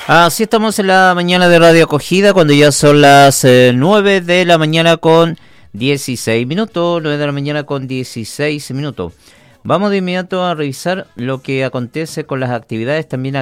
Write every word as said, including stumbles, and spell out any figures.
Así estamos en la mañana de Radio Acogida, cuando ya son las eh, nueve de la mañana con dieciséis minutos, nueve de la mañana con dieciséis minutos. Vamos de inmediato a revisar lo que acontece con las actividades también